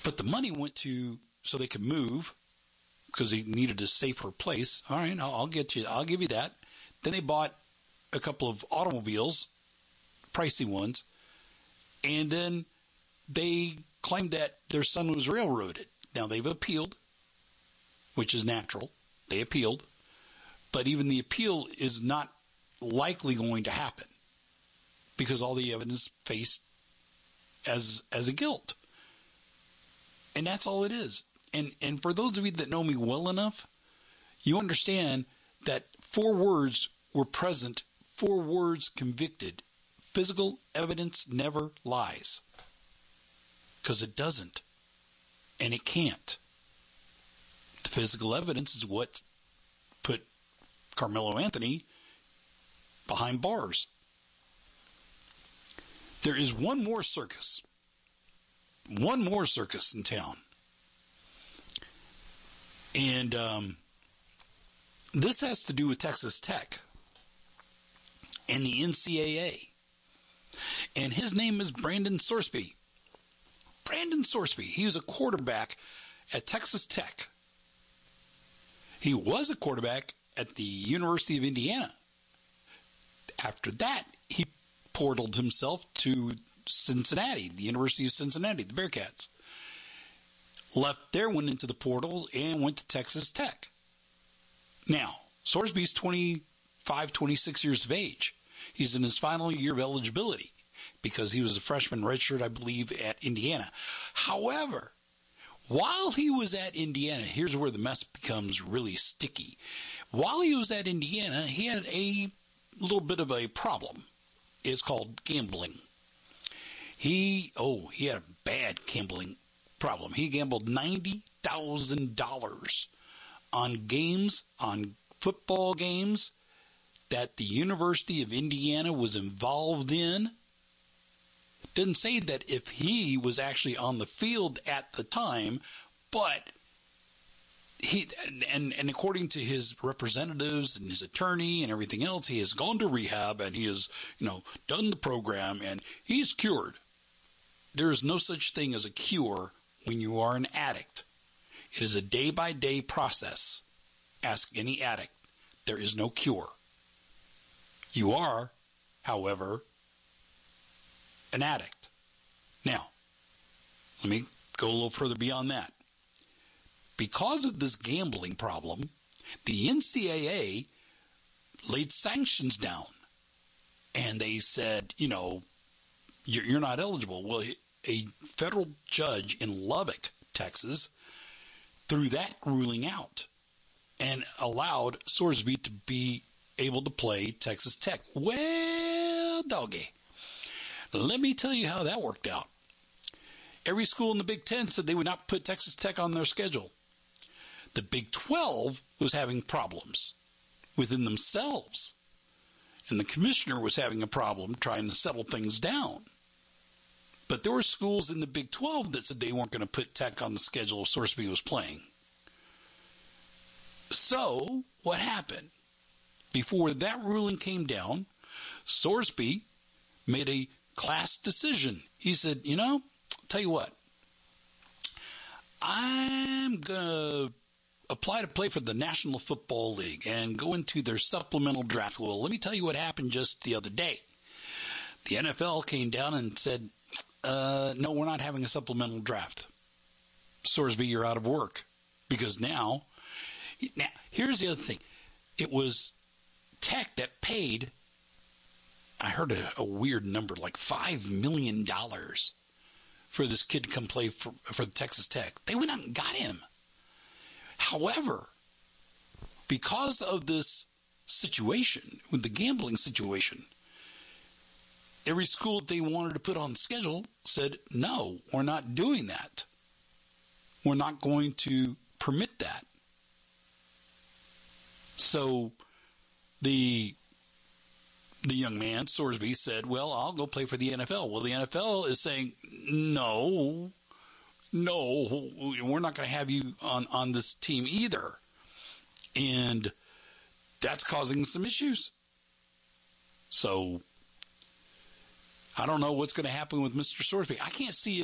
But the money went so they could move because they needed a safer place. All right, I'll give you that. Then they bought a couple of automobiles, pricey ones, and then they claimed that their son was railroaded. Now, they've appealed, which is natural. They appealed. But even the appeal is not likely going to happen because all the evidence faced as a guilt. And that's all it is. And for those of you that know me well enough, you understand that 4 words were present, 4 words convicted. Physical evidence never lies. Because it doesn't. And it can't. The physical evidence is what put Carmelo Anthony behind bars. There is one more circus in town. And this has to do with Texas Tech and the NCAA. And his name is Brandon Sorsby. Brandon Sorsby. He was a quarterback at Texas Tech. He was a quarterback at the University of Indiana. After that, he portaled himself to Cincinnati, the University of Cincinnati, the Bearcats. Left there, went into the portal, and went to Texas Tech. Now, Sorsby's 25, 26 years of age. He's in his final year of eligibility because he was a freshman redshirt, I believe, at Indiana. However, while he was at Indiana, here's where the mess becomes really sticky. While he was at Indiana, he had a little bit of a problem. It's called gambling. He had a bad gambling problem. He gambled $90,000 on games, on football games that the University of Indiana was involved in. Didn't say that if he was actually on the field at the time, but he and according to his representatives and his attorney and everything else, he has gone to rehab and he has, done the program and he's cured. There is no such thing as a cure when you are an addict. It is a day-by-day process. Ask any addict. There is no cure. You are, however, an addict. Now, let me go a little further beyond that. Because of this gambling problem, the NCAA laid sanctions down. And they said, you're not eligible. Well, a federal judge in Lubbock, Texas, threw that ruling out and allowed Sorsby to be able to play Texas Tech. Well, doggy. Let me tell you how that worked out. Every school in the Big Ten said they would not put Texas Tech on their schedule. The Big 12 was having problems within themselves. And the commissioner was having a problem trying to settle things down. But there were schools in the Big 12 that said they weren't going to put Tech on the schedule if Sorsby was playing. So, what happened? Before that ruling came down, Sorsby made a class decision. He said, tell you what, I'm going to apply to play for the National Football League and go into their supplemental draft. Well, let me tell you what happened just the other day. The NFL came down and said, no, we're not having a supplemental draft. Sorsby, you're out of work. Because now, here's the other thing. It was Tech that paid, I heard a weird number, like $5 million for this kid to come play for the Texas Tech. They went out and got him. However, because of this situation, with the gambling situation, every school that they wanted to put on the schedule said, no, we're not doing that. We're not going to permit that. So the young man, Sorsby, said, well, I'll go play for the NFL. Well, the NFL is saying, no, we're not going to have you on this team either. And that's causing some issues. So I don't know what's going to happen with Mr. Sorsby. I can't see